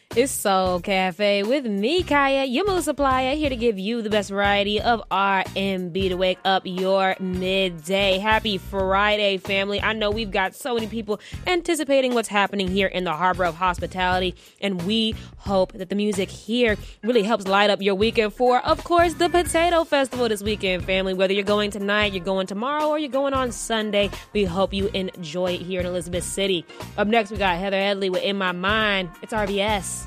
It's Soul Cafe with me, Kaya, your mood supplier, here to give you the best variety of R&B to wake up your midday. Happy Friday, family. I know we've got so many people anticipating what's happening here in the Harbor of Hospitality, and we hope that the music here really helps light up your weekend for, of course, the Potato Festival this weekend, family. Whether you're going tonight, you're going tomorrow, or you're going on Sunday, we hope you enjoy it here in Elizabeth City. Up next, we got Heather Headley with In My Mind. It's RBS.